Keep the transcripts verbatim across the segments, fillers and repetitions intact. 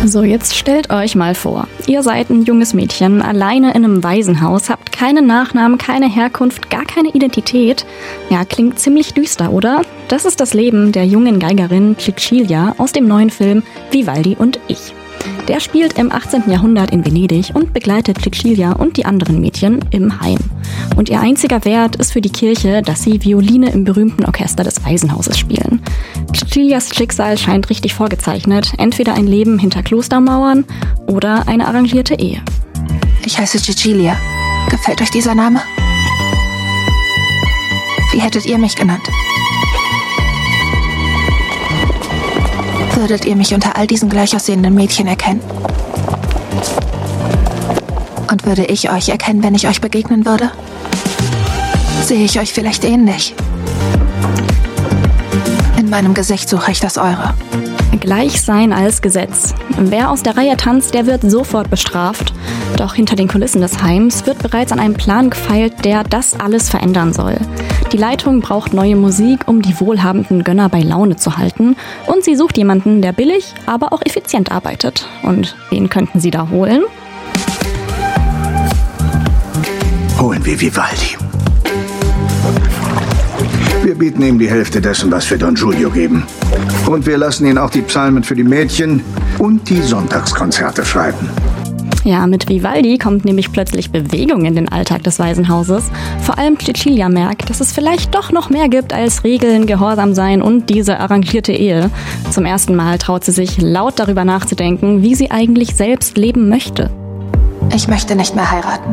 So, jetzt stellt euch mal vor, ihr seid ein junges Mädchen, alleine in einem Waisenhaus, habt keinen Nachnamen, keine Herkunft, gar keine Identität. Ja, klingt ziemlich düster, oder? Das ist das Leben der jungen Geigerin Cecilia aus dem neuen Film Vivaldi und ich. Der spielt im achtzehnten Jahrhundert in Venedig und begleitet Cecilia und die anderen Mädchen im Heim. Und ihr einziger Wert ist für die Kirche, dass sie Violine im berühmten Orchester des Waisenhauses spielen. Cecilias Schicksal scheint richtig vorgezeichnet. Entweder ein Leben hinter Klostermauern oder eine arrangierte Ehe. Ich heiße Cecilia. Gefällt euch dieser Name? Wie hättet ihr mich genannt? Würdet ihr mich unter all diesen gleich aussehenden Mädchen erkennen? Und würde ich euch erkennen, wenn ich euch begegnen würde? Sehe ich euch vielleicht ähnlich? In meinem Gesicht suche ich das eure. Gleich sein als Gesetz. Wer aus der Reihe tanzt, der wird sofort bestraft. Doch hinter den Kulissen des Heims wird bereits an einem Plan gefeilt, der das alles verändern soll. Die Leitung braucht neue Musik, um die wohlhabenden Gönner bei Laune zu halten. Und sie sucht jemanden, der billig, aber auch effizient arbeitet. Und wen könnten sie da holen? Holen wir Vivaldi. Wir bieten ihm die Hälfte dessen, was wir Don Giulio geben. Und wir lassen ihn auch die Psalmen für die Mädchen und die Sonntagskonzerte schreiben. Ja, mit Vivaldi kommt nämlich plötzlich Bewegung in den Alltag des Waisenhauses. Vor allem Cecilia merkt, dass es vielleicht doch noch mehr gibt als Regeln, Gehorsam sein und diese arrangierte Ehe. Zum ersten Mal traut sie sich, laut darüber nachzudenken, wie sie eigentlich selbst leben möchte. Ich möchte nicht mehr heiraten.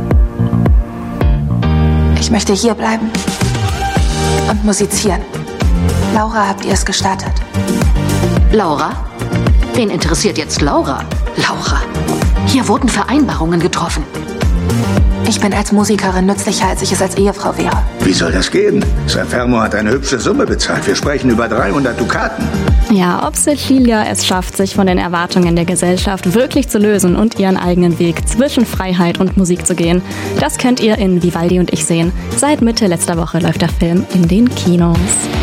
Ich möchte hier bleiben und musizieren. Laura, habt ihr es gestattet? Laura? Wen interessiert jetzt Laura? Laura. Hier wurden Vereinbarungen getroffen. Ich bin als Musikerin nützlicher, als ich es als Ehefrau wäre. Wie soll das gehen? Sanfermo hat eine hübsche Summe bezahlt. Wir sprechen über dreihundert Dukaten. Ja, ob Cecilia es schafft, sich von den Erwartungen der Gesellschaft wirklich zu lösen und ihren eigenen Weg zwischen Freiheit und Musik zu gehen, das könnt ihr in Vivaldi und ich sehen. Seit Mitte letzter Woche läuft der Film in den Kinos.